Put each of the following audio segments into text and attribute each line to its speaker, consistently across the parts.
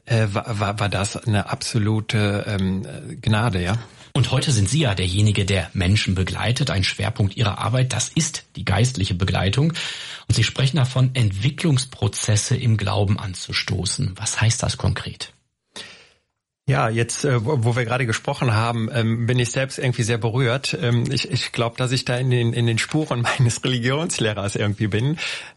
Speaker 1: war das eine absolute Gnade, ja.
Speaker 2: Und heute sind Sie ja derjenige, der Menschen begleitet. Ein Schwerpunkt Ihrer Arbeit, das ist die geistliche Begleitung. Und Sie sprechen davon, Entwicklungsprozesse im Glauben anzustoßen. Was heißt das konkret?
Speaker 1: Ja, jetzt, wo wir gerade gesprochen haben, bin ich selbst irgendwie sehr berührt. Ich glaube, dass ich da in den Spuren meines Religionslehrers irgendwie bin.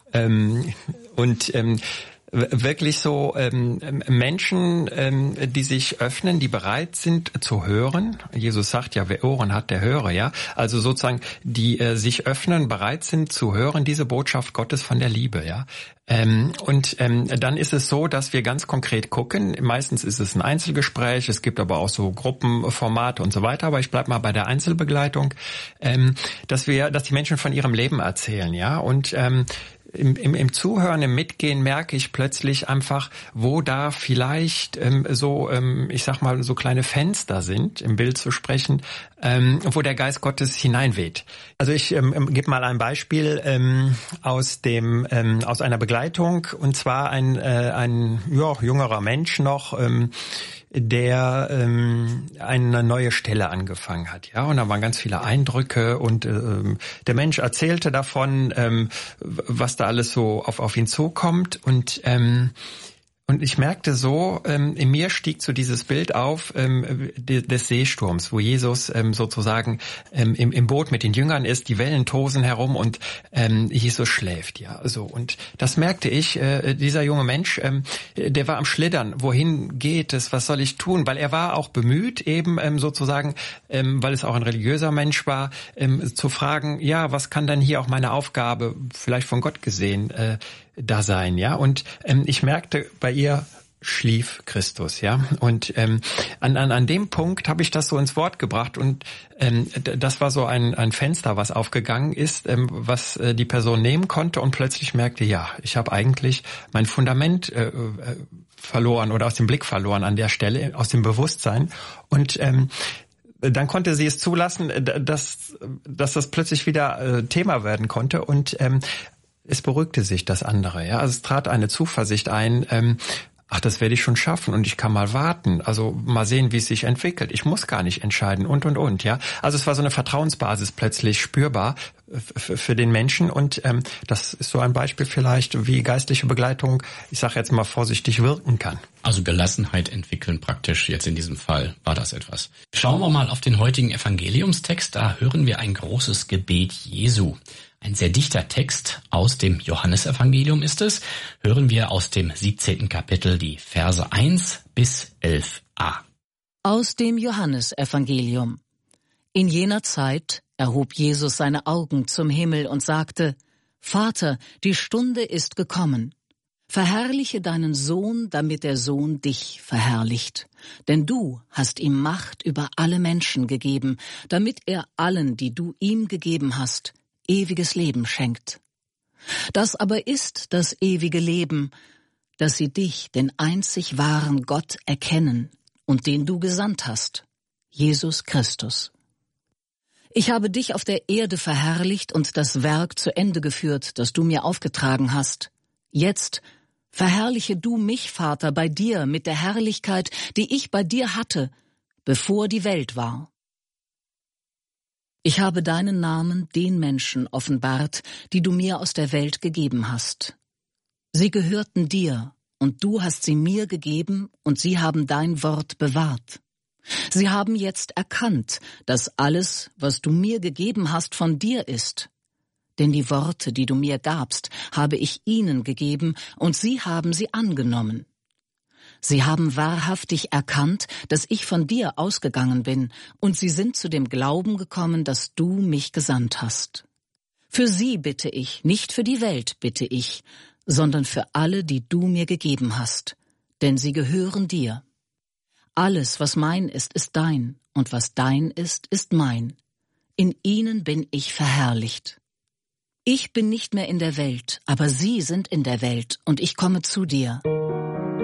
Speaker 1: Wirklich so Menschen, die sich öffnen, die bereit sind zu hören. Jesus sagt ja, wer Ohren hat, der höre, ja. Also sozusagen, die sich öffnen, bereit sind zu hören, diese Botschaft Gottes von der Liebe, ja. Dann ist es so, dass wir ganz konkret gucken. Meistens ist es ein Einzelgespräch, es gibt aber auch so Gruppenformate und so weiter. Aber ich bleib mal bei der Einzelbegleitung, dass die Menschen von ihrem Leben erzählen, ja. Und im Zuhören, im Mitgehen merke ich plötzlich einfach, wo da vielleicht ich sag mal, so kleine Fenster sind, im Bild zu sprechen, wo der Geist Gottes hineinweht. Also ich gebe mal ein Beispiel aus einer Begleitung, und zwar ein jüngerer Mensch noch, der eine neue Stelle angefangen hat, ja, und da waren ganz viele Eindrücke und der Mensch erzählte davon, was da alles so auf ihn zukommt, und ich merkte so, in mir stieg so dieses Bild auf des Seesturms, wo Jesus sozusagen im Boot mit den Jüngern ist, die Wellen tosen herum und Jesus schläft, ja, so. Und das merkte ich, dieser junge Mensch, der war am Schlittern. Wohin geht es? Was soll ich tun? Weil er war auch bemüht, eben sozusagen, weil es auch ein religiöser Mensch war, zu fragen, ja, was kann denn hier auch meine Aufgabe, vielleicht von Gott gesehen, da sein, ja. Und ich merkte, bei ihr schlief Christus, ja. Und an dem Punkt habe ich das so ins Wort gebracht, und das war so ein Fenster, was aufgegangen ist, was die Person nehmen konnte, und plötzlich merkte, ja, ich habe eigentlich mein Fundament verloren oder aus dem Blick verloren an der Stelle, aus dem Bewusstsein. Und dann konnte sie es zulassen, dass das plötzlich wieder Thema werden konnte, und es beruhigte sich das andere, ja. Also es trat eine Zuversicht ein, das werde ich schon schaffen, und ich kann mal warten, also mal sehen, wie es sich entwickelt. Ich muss gar nicht entscheiden und, ja. Also es war so eine Vertrauensbasis plötzlich spürbar für den Menschen, und das ist so ein Beispiel vielleicht, wie geistliche Begleitung, ich sage jetzt mal vorsichtig, wirken kann.
Speaker 2: Also Gelassenheit entwickeln praktisch, jetzt in diesem Fall war das etwas. Schauen wir mal auf den heutigen Evangeliumstext, da hören wir ein großes Gebet Jesu. Ein sehr dichter Text aus dem Johannesevangelium ist es. Hören wir aus dem 17. Kapitel die Verse 1 bis 11a.
Speaker 3: Aus dem Johannesevangelium. In jener Zeit erhob Jesus seine Augen zum Himmel und sagte: Vater, die Stunde ist gekommen. Verherrliche deinen Sohn, damit der Sohn dich verherrlicht. Denn du hast ihm Macht über alle Menschen gegeben, damit er allen, die du ihm gegeben hast, ewiges Leben schenkt. Das aber ist das ewige Leben, dass sie dich, den einzig wahren Gott, erkennen und den du gesandt hast, Jesus Christus. Ich habe dich auf der Erde verherrlicht und das Werk zu Ende geführt, das du mir aufgetragen hast. Jetzt verherrliche du mich, Vater, bei dir mit der Herrlichkeit, die ich bei dir hatte, bevor die Welt war. Ich habe deinen Namen den Menschen offenbart, die du mir aus der Welt gegeben hast. Sie gehörten dir, und du hast sie mir gegeben, und sie haben dein Wort bewahrt. Sie haben jetzt erkannt, dass alles, was du mir gegeben hast, von dir ist. Denn die Worte, die du mir gabst, habe ich ihnen gegeben, und sie haben sie angenommen. Sie haben wahrhaftig erkannt, dass ich von dir ausgegangen bin, und sie sind zu dem Glauben gekommen, dass du mich gesandt hast. Für sie bitte ich, nicht für die Welt bitte ich, sondern für alle, die du mir gegeben hast, denn sie gehören dir. Alles, was mein ist, ist dein, und was dein ist mein. In ihnen bin ich verherrlicht. Ich bin nicht mehr in der Welt, aber sie sind in der Welt, und ich komme zu dir.